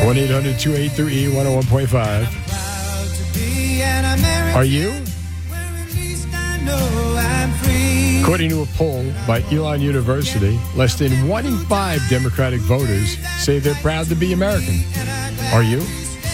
1-800-283-101.5. Are you? According to a poll by Elon University, less than 1 in 5 Democratic voters say they're proud to be American. Are you?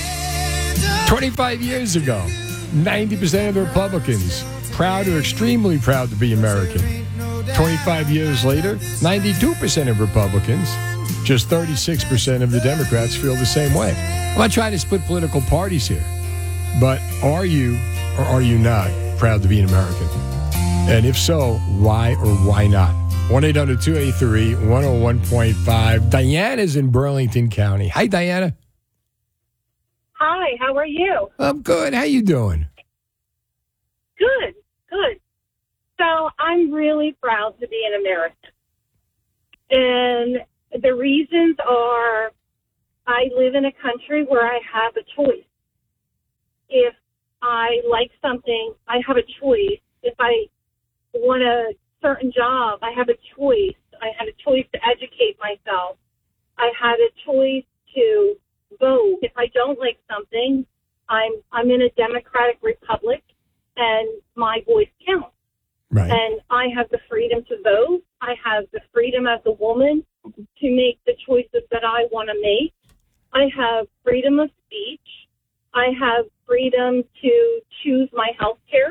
25 years ago, 90% of the Republicans proud or extremely proud to be American. 25 years later, 92% of Republicans, just 36% of the Democrats feel the same way. I'm not trying to split political parties here, but are you or are you not proud to be an American? And if so, why or why not? 1-800-283-101.5. Diana's in Burlington County. Hi, Diana. Hi, how are you? I'm good. How you doing? Good. So I'm really proud to be an American. And the reasons are I live in a country where I have a choice. If I like something, I have a choice. If I want a certain job, I have a choice. I had a choice to educate myself. I had a choice to vote. If I don't like something, I'm in a democratic republic, and my voice counts. Right. And I have the freedom to vote. I have the freedom as a woman to make the choices that I want to make. I have freedom of speech. I have freedom to choose my health care.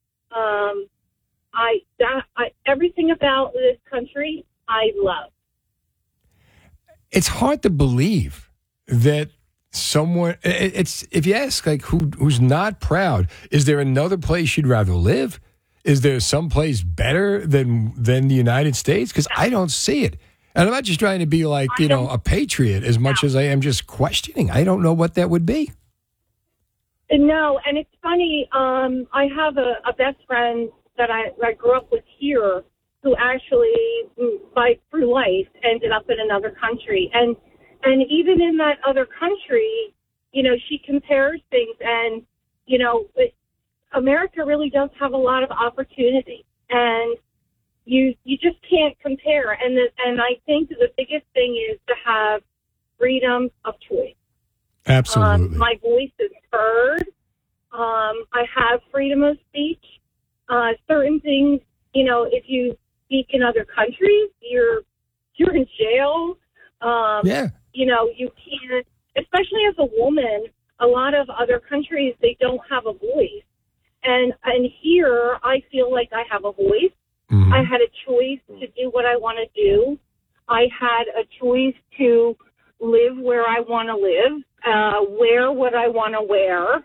Everything about this country, I love. It's hard to believe that someone. It's if you ask like who's not proud, is there another place you'd rather live? Is there some place better than the United States? Because I don't see it. And I'm not just trying to be like, a patriot as much as I am just questioning. I don't know what that would be. No, and it's funny. I have a best friend that I grew up with here who actually, through life, ended up in another country. And even in that other country, she compares things. And, America really does have a lot of opportunity. And you just can't compare. And I think the biggest thing is to have freedom of choice. Absolutely. My voice is heard. I have freedom of speech. Certain things, if you speak in other countries, you're in jail. Yeah. You can't, especially as a woman, a lot of other countries, they don't have a voice. And here, I feel like I have a voice. Mm-hmm. I had a choice to do what I want to do. I had a choice to live where I want to live, wear what I want to wear.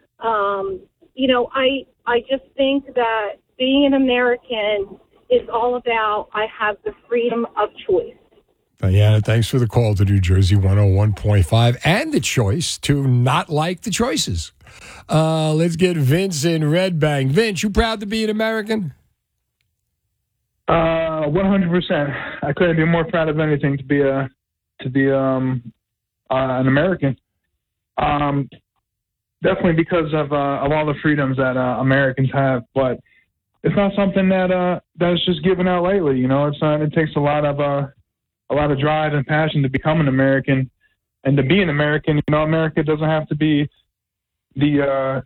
I just think that being an American is all about I have the freedom of choice. Diana, thanks for the call to New Jersey 101.5 and the choice to not like the choices. Let's get Vince in Red Bank. Vince, you proud to be an American? 100%. I couldn't be more proud of anything to be an American. Definitely because of all the freedoms that Americans have, but it's not something that's just given out lightly. It takes a lot of drive and passion to become an American, and to be an American. America doesn't have to be the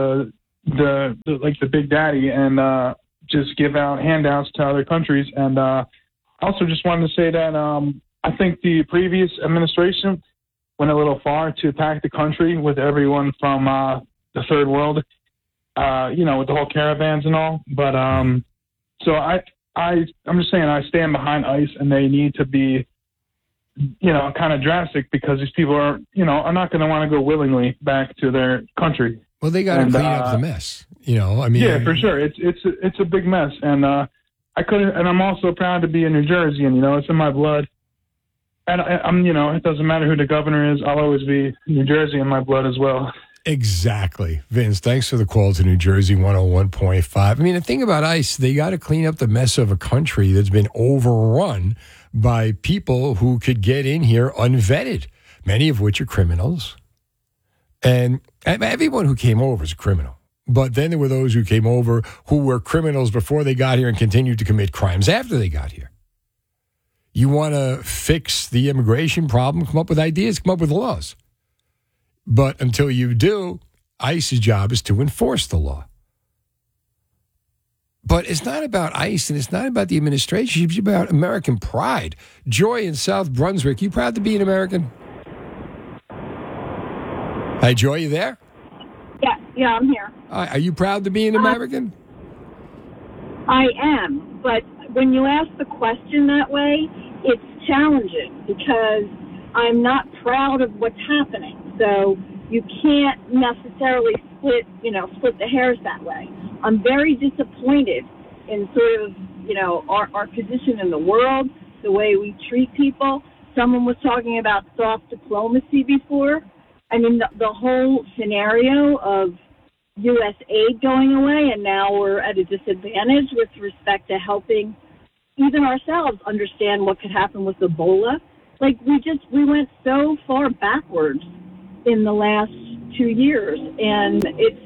big daddy and just give out handouts to other countries. And I also just wanted to say that I think the previous administration went a little far to attack the country with everyone from the third world, with the whole caravans and all. But so I'm just saying I stand behind ICE, and they need to be, kind of drastic, because these people are not going to want to go willingly back to their country. Well, they got to clean up the mess. Yeah, for sure. It's a big mess, and I'm also proud to be a New Jerseyan. It's in my blood. And it doesn't matter who the governor is. I'll always be New Jersey in my blood as well. Exactly. Vince, thanks for the call to New Jersey 101.5. The thing about ICE, they got to clean up the mess of a country that's been overrun by people who could get in here unvetted, many of which are criminals. And everyone who came over is a criminal. But then there were those who came over who were criminals before they got here and continued to commit crimes after they got here. You want to fix the immigration problem, come up with ideas, come up with laws. But until you do, ICE's job is to enforce the law. But it's not about ICE and it's not about the administration. It's about American pride. Joy in South Brunswick, you proud to be an American? Hi, Joy, you there? Yeah, I'm here. Are you proud to be an American? I am, but when you ask the question that way, it's challenging because I'm not proud of what's happening. So you can't necessarily split the hairs that way. I'm very disappointed in sort of, our position in the world, the way we treat people. Someone was talking about soft diplomacy before. I mean, the whole scenario of U.S. aid going away, and now we're at a disadvantage with respect to helping even ourselves understand what could happen with Ebola. Like, we went so far backwards in the last 2 years, and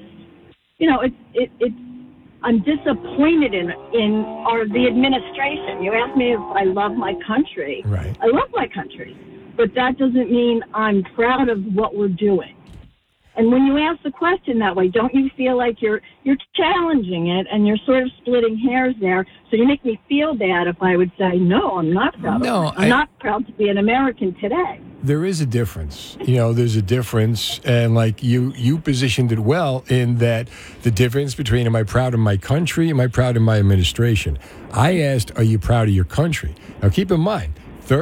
I'm disappointed in the administration. You asked me if I love my country. Right. I love my country, but that doesn't mean I'm proud of what we're doing. And when you ask the question that way, don't you feel like you're challenging it and you're sort of splitting hairs there? So you make me feel bad if I would say, no, I'm not proud of it. I'm not proud to be an American today. There is a difference. There's a difference. And like you positioned it well in that the difference between am I proud of my country, am I proud of my administration? I asked, are you proud of your country? Now, keep in mind,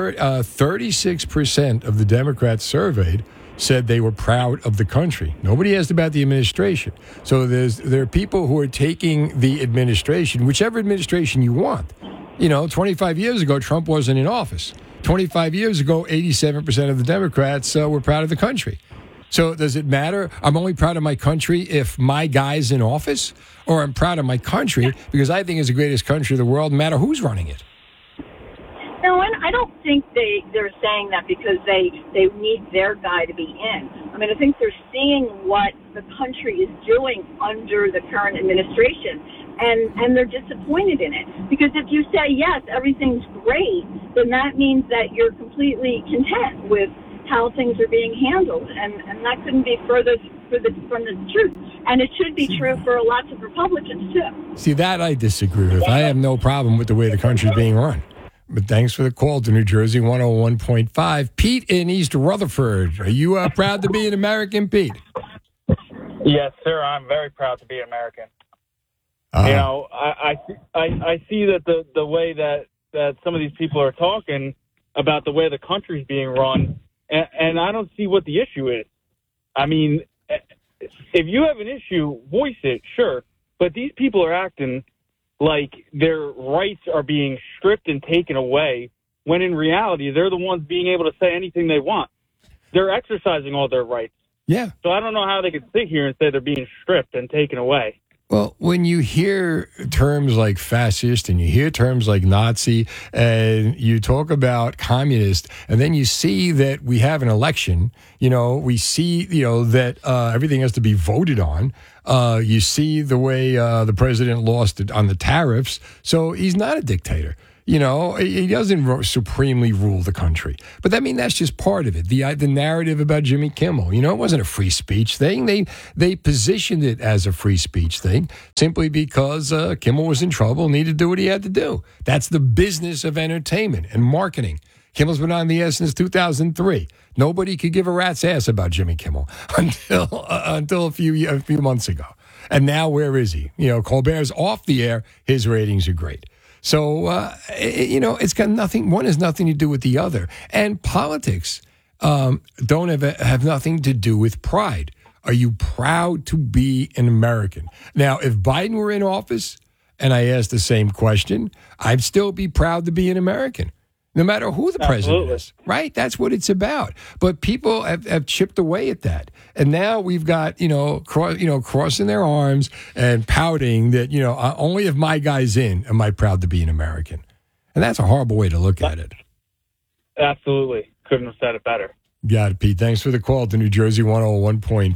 36% of the Democrats surveyed said they were proud of the country. Nobody asked about the administration. So there are people who are taking the administration, whichever administration you want. 25 years ago, Trump wasn't in office. 25 years ago, 87% of the Democrats were proud of the country. So does it matter? I'm only proud of my country if my guy's in office, or I'm proud of my country because I think it's the greatest country in the world, no matter who's running it. No, and I don't think they're saying that because they need their guy to be in. I mean, I think they're seeing what the country is doing under the current administration, and they're disappointed in it. Because if you say, yes, everything's great, then that means that you're completely content with how things are being handled, and that couldn't be further from the truth. And it should be true for lots of Republicans, too. See, that I disagree with. I have no problem with the way the country's being run. But thanks for the call to New Jersey 101.5. Pete in East Rutherford. Are you proud to be an American, Pete? Yes, sir. I'm very proud to be an American. I see that the way that some of these people are talking about the way the country's being run, and I don't see what the issue is. I mean, if you have an issue, voice it, sure. But these people are acting like their rights are being stripped and taken away, when in reality, they're the ones being able to say anything they want. They're exercising all their rights. Yeah. So I don't know how they could sit here and say they're being stripped and taken away. Well, when you hear terms like fascist and you hear terms like Nazi and you talk about communist, and then you see that we have an election, we see, that everything has to be voted on. You see the way the president lost it on the tariffs. So he's not a dictator. He doesn't supremely rule the country. But that's just part of it. The narrative about Jimmy Kimmel, it wasn't a free speech thing. They positioned it as a free speech thing simply because Kimmel was in trouble, needed to do what he had to do. That's the business of entertainment and marketing. Kimmel's been on the air since 2003. Nobody could give a rat's ass about Jimmy Kimmel until a few months ago. And now where is he? Colbert's off the air. His ratings are great. So, it's got nothing. One has nothing to do with the other. And politics don't have nothing to do with pride. Are you proud to be an American? Now, if Biden were in office and I asked the same question, I'd still be proud to be an American, no matter who the president is. Right? That's what it's about. But people have chipped away at that. And now we've got, crossing their arms and pouting that, only if my guy's in am I proud to be an American. And that's a horrible way to look at it. Absolutely. Couldn't have said it better. Got it, Pete. Thanks for the call to New Jersey 101.5.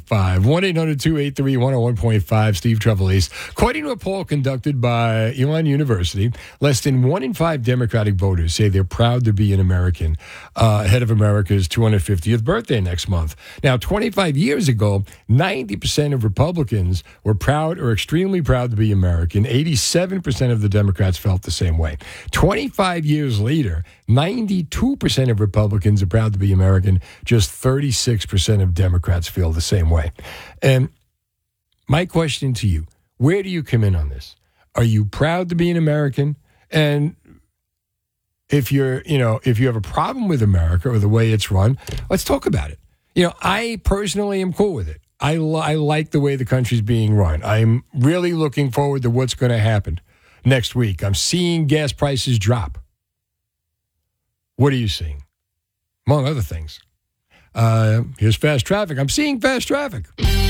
1-800-283-101.5. Steve Trevelise. According to a poll conducted by Elon University, less than 1 in 5 Democratic voters say they're proud to be an American ahead of America's 250th birthday next month. Now, 25 years ago, 90% of Republicans were proud or extremely proud to be American. 87% of the Democrats felt the same way. 25 years later, 92% of Republicans are proud to be American. Just 36% of Democrats feel the same way. And my question to you, where do you come in on this? Are you proud to be an American? And if if you have a problem with America or the way it's run, let's talk about it. I personally am cool with it. I like the way the country's being run. I'm really looking forward to what's going to happen next week. I'm seeing gas prices drop. What are you seeing? Among other things. Here's fast traffic. I'm seeing fast traffic.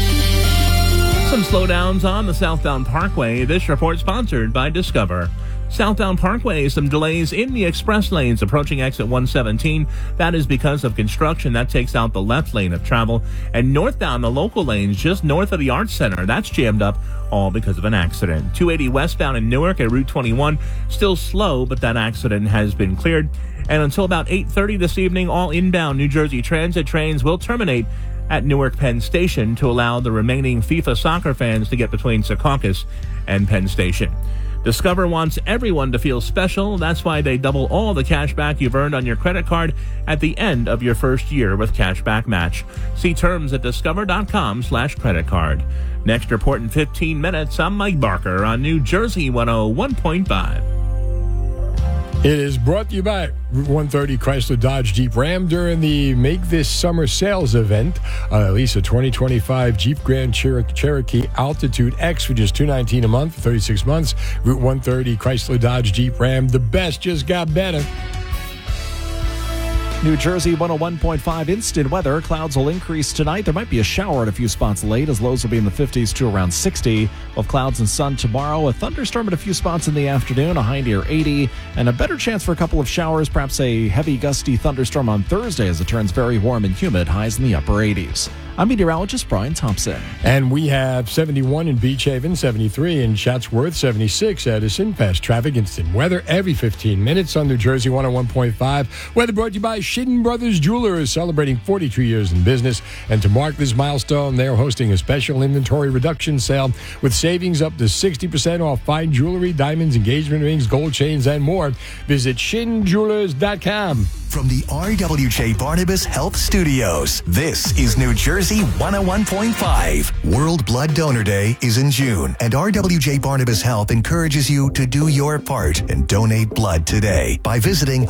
Some slowdowns on the Southbound Parkway. This report sponsored by Discover. Southbound Parkway, some delays in the express lanes approaching exit 117. That is because of construction. That takes out the left lane of travel. And northbound, the local lanes just north of the Arts Center, that's jammed up, all because of an accident. 280 westbound in Newark at Route 21, still slow, but that accident has been cleared. And until about 8:30 this evening, all inbound New Jersey Transit trains will terminate at Newark Penn Station to allow the remaining FIFA soccer fans to get between Secaucus and Penn Station. Discover wants everyone to feel special. That's why they double all the cash back you've earned on your credit card at the end of your first year with Cashback Match. See terms at discover.com/credit card. Next report in 15 minutes. I'm Mike Barker on New Jersey 101.5. It is brought to you by Route 130 Chrysler Dodge Jeep Ram during the Make This Summer Sales event. Lease a 2025 Jeep Grand Cherokee Altitude X for just $219 a month for 36 months. Route 130 Chrysler Dodge Jeep Ram. The best just got better. New Jersey 101.5 instant weather. Clouds will increase tonight. There might be a shower at a few spots late, as lows will be in the 50s to around 60. With clouds and sun tomorrow, a thunderstorm at a few spots in the afternoon, a high near 80, and a better chance for a couple of showers, perhaps a heavy gusty thunderstorm on Thursday as it turns very warm and humid, highs in the upper 80s. I'm meteorologist Brian Thompson. And we have 71 in Beach Haven, 73 in Chatsworth, 76 Edison. Fast traffic, instant weather every 15 minutes on New Jersey 101.5. Weather brought to you by Shidden Brothers Jewelers, celebrating 42 years in business. And to mark this milestone, they're hosting a special inventory reduction sale with savings up to 60% off fine jewelry, diamonds, engagement rings, gold chains, and more. Visit ShiddenJewelers.com. From the RWJ Barnabas Health Studios, this is New Jersey 101.5. World Blood Donor Day is in June, and RWJ Barnabas Health encourages you to do your part and donate blood today by visiting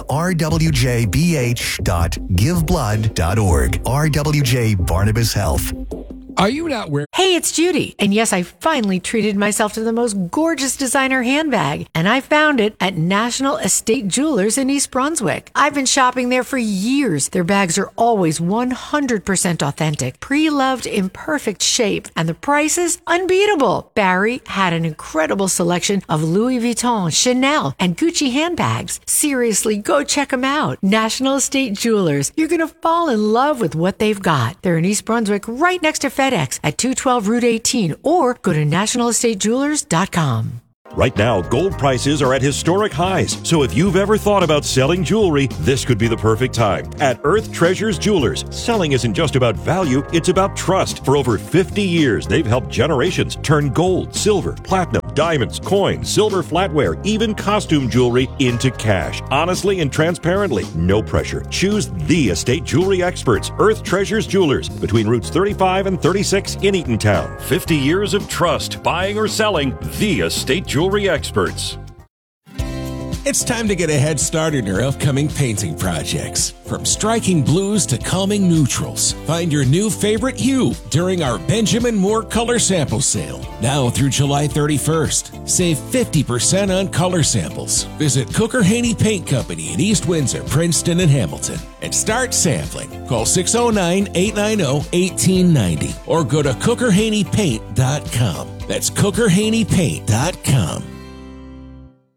rwjbh.giveblood.org. RWJ Barnabas Health. Are you not wearing... Hey, it's Judy. And yes, I finally treated myself to the most gorgeous designer handbag. And I found it at National Estate Jewelers in East Brunswick. I've been shopping there for years. Their bags are always 100% authentic, pre-loved, in perfect shape. And the prices, unbeatable. Barry had an incredible selection of Louis Vuitton, Chanel, and Gucci handbags. Seriously, go check them out. National Estate Jewelers. You're going to fall in love with what they've got. They're in East Brunswick, right next to FedEx at 212 Route 18, or go to nationalestatajewelers.com. Right now, gold prices are at historic highs, so if you've ever thought about selling jewelry, this could be the perfect time. At Earth Treasures Jewelers, selling isn't just about value, it's about trust. For over 50 years, they've helped generations turn gold, silver, platinum, diamonds, coins, silver flatware, even costume jewelry into cash. Honestly and transparently, no pressure. Choose the estate jewelry experts, Earth Treasures Jewelers, between routes 35 and 36 in Eatontown. 50 years of trust, buying or selling, the estate jewelry experts. It's time to get a head start in your upcoming painting projects. From striking blues to calming neutrals, find your new favorite hue during our Benjamin Moore Color Sample Sale. Now through July 31st. Save 50% on color samples. Visit Cooker Haney Paint Company in East Windsor, Princeton, and Hamilton and start sampling. Call 609-890-1890 or go to cookerhaneypaint.com. That's cookerhaneypaint.com.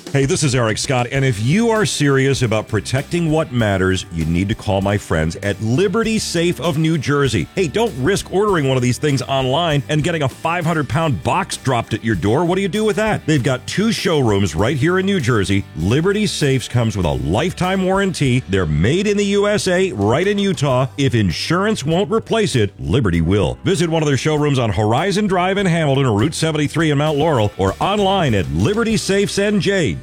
Hey, this is Eric Scott, and if you are serious about protecting what matters, you need to call my friends at Liberty Safe of New Jersey. Hey, don't risk ordering one of these things online and getting a 500-pound box dropped at your door. What do you do with that? They've got 2 showrooms right here in New Jersey. Liberty Safes comes with a lifetime warranty. They're made in the USA, right in Utah. If insurance won't replace it, Liberty will. Visit one of their showrooms on Horizon Drive in Hamilton or Route 73 in Mount Laurel, or online at libertysafesnj.com.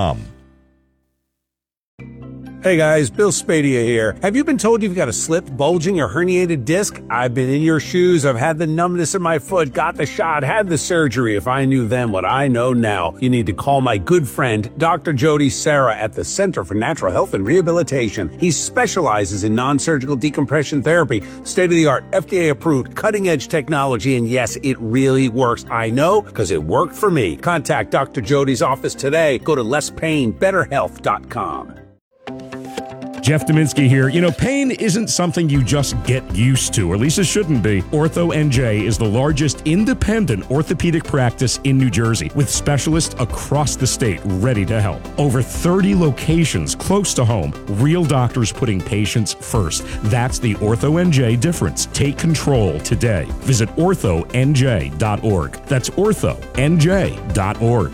Hey guys, Bill Spadia here. Have you been told you've got a slipped, bulging, or herniated disc? I've been in your shoes. I've had the numbness in my foot, got the shot, had the surgery. If I knew then what I know now, you need to call my good friend, Dr. Jody Serra at the Center for Natural Health and Rehabilitation. He specializes in non-surgical decompression therapy, state-of-the-art, FDA-approved, cutting-edge technology, and yes, it really works. I know, because it worked for me. Contact Dr. Jody's office today. Go to lesspainbetterhealth.com. Jeff Dominski here. You know, pain isn't something you just get used to, or at least it shouldn't be. Ortho NJ is the largest independent orthopedic practice in New Jersey, with specialists across the state ready to help. Over 30 locations close to home, real doctors putting patients first. That's the Ortho NJ difference. Take control today. Visit orthonj.org. That's orthonj.org.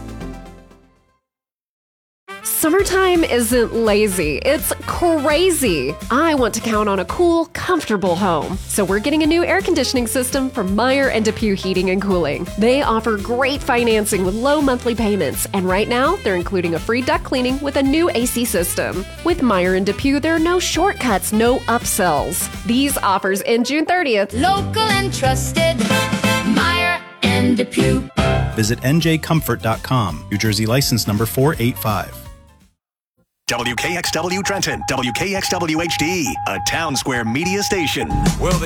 Summertime isn't lazy, it's crazy. I want to count on a cool, comfortable home. So we're getting a new air conditioning system from Meyer and DePuy Heating and Cooling. They offer great financing with low monthly payments, and right now they're including a free duct cleaning with a new AC system. With Meyer and DePuy, there are no shortcuts, no upsells. These offers end June 30th. Local and trusted, Meyer and DePuy. Visit njcomfort.com. New Jersey license number 485. WKXW Trenton, WKXW HD, a Town Square media station. Well,